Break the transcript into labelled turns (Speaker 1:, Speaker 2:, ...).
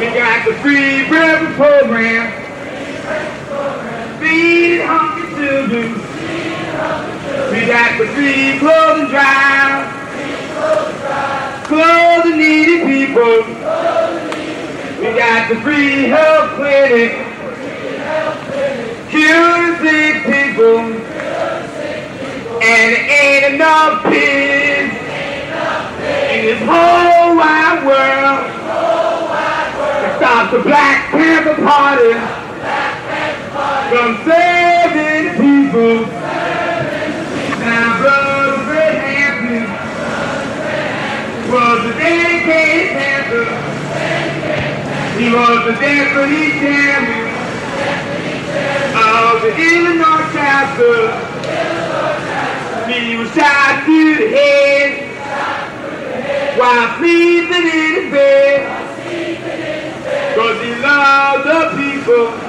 Speaker 1: got the free breakfast program, feeding hungry children. We got the free clothing drive, clothing needy people. We got the free health clinic, curing sick people. And there ain't enough pigs in this whole wide world to stop the Black Panther Party from serving people. Now Brother Fred Hampton was a dedicated Panther. He was the deputy chairman of the Illinois chapter. He was shot through the head while sleeping in his bed, 'cause he loved the people.